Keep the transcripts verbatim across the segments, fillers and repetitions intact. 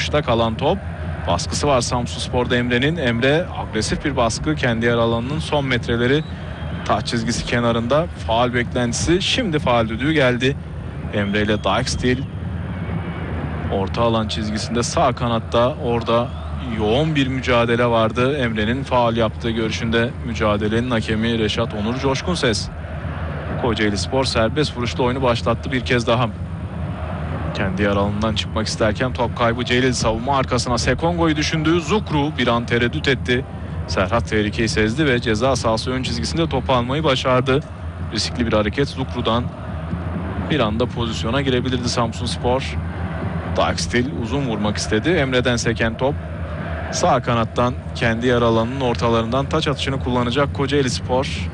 dışta kalan top. Baskısı var Samsunspor'da Emre'nin. Emre agresif bir baskı, kendi yer alanının son metreleri, taç çizgisi kenarında. Faul beklentisi, şimdi faul düdüğü geldi. Emre ile Dijkstil orta alan çizgisinde sağ kanatta, orada yoğun bir mücadele vardı. Emre'nin faul yaptığı görüşünde mücadelenin hakemi Reşat Onur Coşkunses. Kocaelispor serbest vuruşla oyunu başlattı bir kez daha. Kendi yer alanından çıkmak isterken top kaybı Celil, savunma arkasına Sekongo'yu düşündü. Zukru bir an tereddüt etti. Serhat tehlikeyi sezdi ve ceza sahası ön çizgisinde topu almayı başardı. Riskli bir hareket Zukru'dan, bir anda pozisyona girebilirdi Samsunspor. Dijkstil uzun vurmak istedi. Emre'den seken top. Sağ kanattan kendi yer alanının ortalarından taç atışını kullanacak Kocaelispor.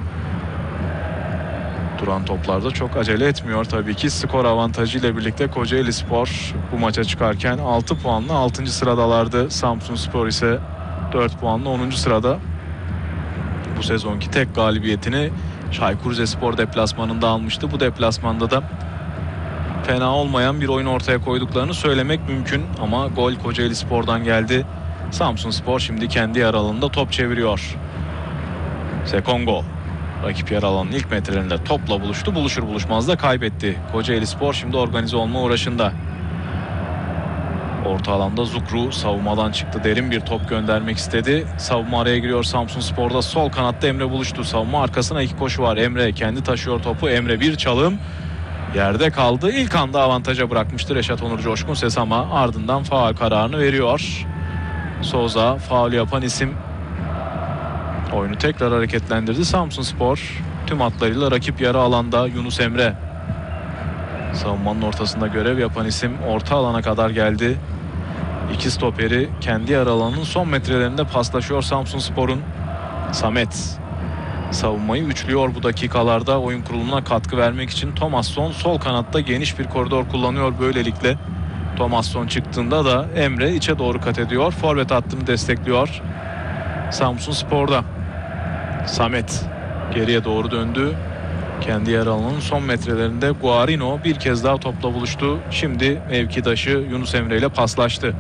Duran toplarda çok acele etmiyor tabii ki. Skor avantajı ile birlikte Kocaelispor bu maça çıkarken altı puanla altıncı sıradalardı. Samsunspor ise dört puanla onuncu sırada. Bu sezonki tek galibiyetini Çaykur Rizespor deplasmanında almıştı. Bu deplasmanda da fena olmayan bir oyun ortaya koyduklarını söylemek mümkün ama gol Kocaelispor'dan geldi. Samsunspor şimdi kendi yer alanında top çeviriyor. Sekongo rakip yer alanının ilk metrelerinde topla buluştu. Buluşur buluşmaz da kaybetti. Kocaelispor şimdi organize olma uğraşında. Orta alanda Zukru savunmadan çıktı. Derin bir top göndermek istedi. Savunma araya giriyor Samsunspor'da. Sol kanatta Emre buluştu. Savunma arkasına iki koşu var. Emre kendi taşıyor topu. Emre bir çalım. Yerde kaldı. İlk anda avantaja bırakmıştı Reşat Onur Coşkunses ama ardından faul kararını veriyor. Souza faul yapan isim. Oyunu tekrar hareketlendirdi Samsunspor. Tüm hatlarıyla rakip yarı alanda Yunus Emre. Savunmanın ortasında görev yapan isim orta alana kadar geldi. İki stoperi kendi yarı alanının son metrelerinde paslaşıyor Samsunspor'un. Samet savunmayı üçlüyor bu dakikalarda oyun kurulumuna katkı vermek için. Thomasson sol kanatta geniş bir koridor kullanıyor böylelikle. Thomasson çıktığında da Emre içe doğru kat ediyor. Forvet hattını destekliyor Samsunspor'da. Samet geriye doğru döndü. Kendi yer alanının son metrelerinde Guarino bir kez daha topla buluştu. Şimdi mevkidaşı Yunus Emre ile paslaştı.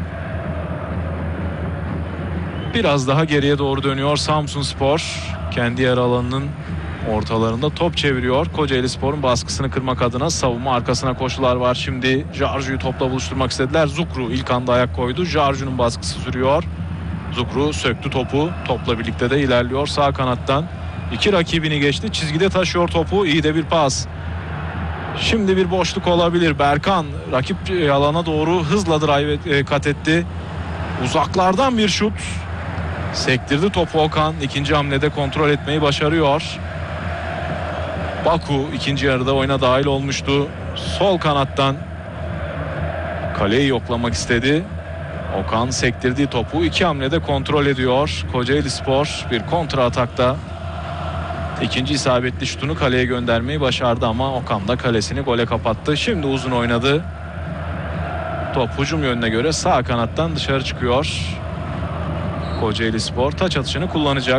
Biraz daha geriye doğru dönüyor Samsunspor. Kendi yer alanının ortalarında top çeviriyor. Kocaelispor'un baskısını kırmak adına savunma arkasına koşular var. Şimdi Jarju'yu topla buluşturmak istediler. Zukru ilk anda ayak koydu. Jarju'nun baskısı sürüyor. Zukru söktü topu. Topla birlikte de ilerliyor sağ kanattan. İki rakibini geçti. Çizgide taşıyor topu. İyi de bir pas. Şimdi bir boşluk olabilir. Berkan rakip alana doğru hızla drive kat etti. Uzaklardan bir şut. Sektirdi topu Okan. İkinci hamlede kontrol etmeyi başarıyor. Baku ikinci yarıda oyuna dahil olmuştu. Sol kanattan kaleyi yoklamak istedi. Okan sektirdiği topu iki hamlede kontrol ediyor. Kocaelispor bir kontra atakta İkinci isabetli şutunu kaleye göndermeyi başardı ama Okan da kalesini gole kapattı. Şimdi uzun oynadı. Top hücum yönüne göre sağ kanattan dışarı çıkıyor. Kocaelispor taç atışını kullanacak.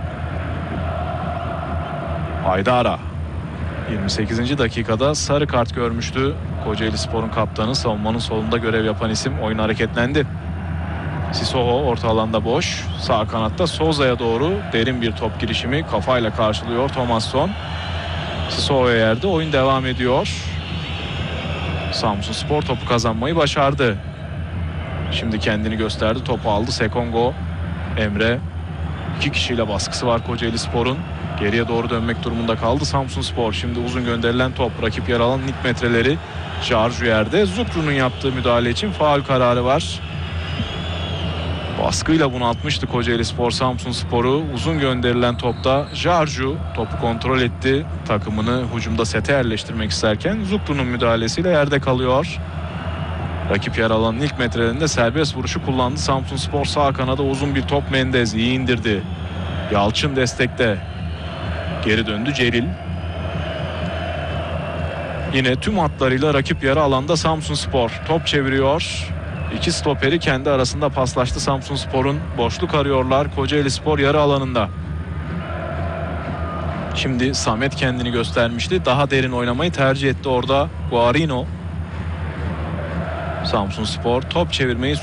Aydara yirmi sekizinci dakikada sarı kart görmüştü. Kocaelispor'un kaptanı, savunmanın solunda görev yapan isim. Oyun hareketlendi. Sissoko orta alanda boş. Sağ kanatta Souza'ya doğru derin bir top girişimi kafayla karşılıyor Thomasson. Sissoko'ya yerde, oyun devam ediyor. Samsunspor topu kazanmayı başardı. Şimdi kendini gösterdi. Topu aldı Sekongo. Emre. İki kişiyle baskısı var Kocaelispor'un. Geriye doğru dönmek durumunda kaldı Samsunspor. Şimdi uzun gönderilen top, rakip yer alan ilk metreleri. Jarju yerde. Zukru'nun yaptığı müdahale için faul kararı var. Baskıyla bunaltmıştı Kocaelispor Samsunspor'u. Uzun gönderilen topta Jarju topu kontrol etti. Takımını hücumda sete yerleştirmek isterken Zukru'nun müdahalesiyle yerde kalıyor. Rakip yer alanın ilk metrelerinde serbest vuruşu kullandı Samsunspor. Sağ kanada uzun bir top, Mendez iyi indirdi. Yalçın destekte. Geri döndü Celil. Yine tüm hatlarıyla rakip yarı alanda Samsunspor top çeviriyor. İki stoperi kendi arasında paslaştı Samsunspor'un. Boşluk arıyorlar Kocaelispor yarı alanında. Şimdi Samet kendini göstermişti. Daha derin oynamayı tercih etti orada Guarino. Samsunspor top çevirmeyi